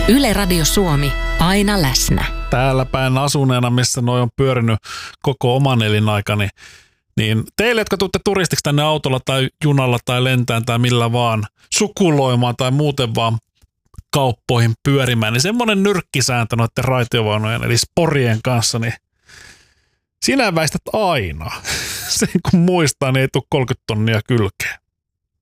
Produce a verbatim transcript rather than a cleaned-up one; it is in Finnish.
Yle Radio Suomi, aina läsnä. Täällä päin asuneena, missä noi on pyörinyt koko oman elinaikani, niin teille, jotka tuutte turistiksi tänne autolla tai junalla tai lentään tai millä vaan sukuloimaan tai muuten vaan kauppoihin pyörimään, niin semmoinen nyrkkisääntö noiden raitiovaunujen eli sporien kanssa, niin sinä väistät aina. Sen kun muistaa, niin ei tule kolmekymmentä tonnia kylkeen.